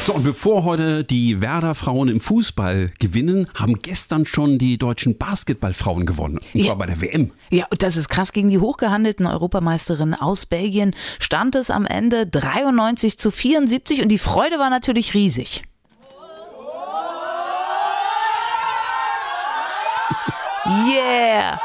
So, und bevor heute die Werder-Frauen im Fußball gewinnen, haben gestern schon die deutschen Basketballfrauen gewonnen. Und zwar bei der WM. Ja, und das ist krass. Gegen die hochgehandelten Europameisterinnen aus Belgien stand es am Ende 93-74 und die Freude war natürlich riesig. Yeah!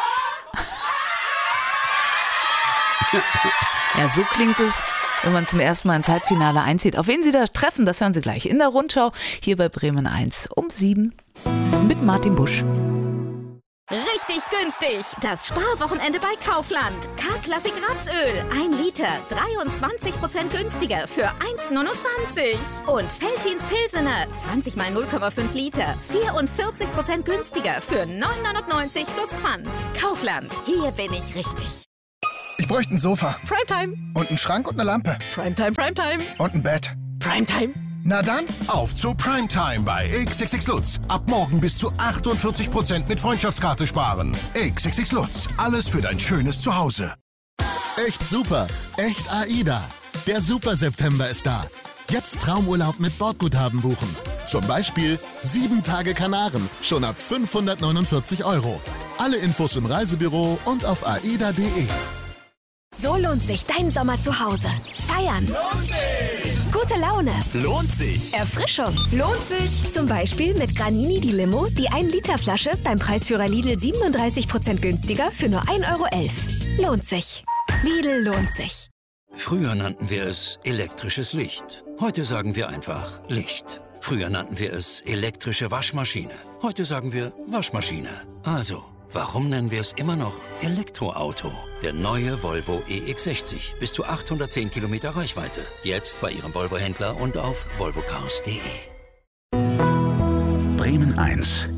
Ja, so klingt es, wenn man zum ersten Mal ins Halbfinale einzieht. Auf wen Sie da treffen, das hören Sie gleich in der Rundschau hier bei Bremen 1 um 7 mit Martin Busch. Richtig günstig! Das Sparwochenende bei Kaufland. K-Klassik Rapsöl. 1 Liter. 23% günstiger für 1,29. Und Veltins Pilsener. 20 mal 0,5 Liter. 44% günstiger für 9,99 plus Pfand. Kaufland. Hier bin ich richtig. Ich bräuchte ein Sofa. Primetime. Und einen Schrank und eine Lampe. Primetime, Primetime. Und ein Bett. Primetime. Na dann, auf zu Primetime bei XXX Lutz. Ab morgen bis zu 48% mit Freundschaftskarte sparen. XXX Lutz, alles für dein schönes Zuhause. Echt super, echt AIDA. Der Super September ist da. Jetzt Traumurlaub mit Bordguthaben buchen. Zum Beispiel 7 Tage Kanaren, schon ab 549 €. Alle Infos im Reisebüro und auf aida.de. So lohnt sich dein Sommer zu Hause. Feiern. Lohnt sich. Gute Laune. Lohnt sich. Erfrischung. Lohnt sich. Zum Beispiel mit Granini die Limo, die 1-Liter-Flasche beim Preisführer Lidl 37% günstiger für nur 1,11 €. Lohnt sich. Lidl lohnt sich. Früher nannten wir es elektrisches Licht. Heute sagen wir einfach Licht. Früher nannten wir es elektrische Waschmaschine. Heute sagen wir Waschmaschine. Also, warum nennen wir es immer noch Elektroauto? Der neue Volvo EX60. Bis zu 810 Kilometer Reichweite. Jetzt bei Ihrem Volvo-Händler und auf volvocars.de. Bremen 1